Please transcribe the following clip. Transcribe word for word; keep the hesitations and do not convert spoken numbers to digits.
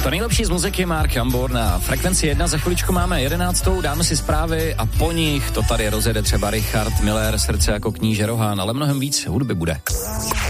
To nejlepší z muziky Mark Ambor na Frekvenci jedna. Za chviličku máme jedenáctou, dáme si zprávy a po nich to tady rozjede třeba Richard Miller, Srdce jako kníže Rohán, ale mnohem víc hudby bude.